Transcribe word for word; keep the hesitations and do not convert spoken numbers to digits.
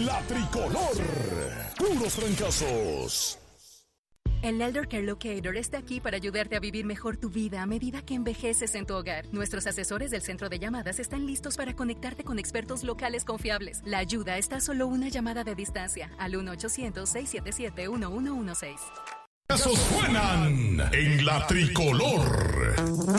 La Tricolor. Puros trancazos. El Elder Care Locator está aquí para ayudarte a vivir mejor tu vida a medida que envejeces en tu hogar. Nuestros asesores del centro de llamadas están listos para conectarte con expertos locales confiables. La ayuda está a solo una llamada de distancia al uno ochocientos, seis siete siete, uno uno uno seis. Casos suenan en La Tricolor.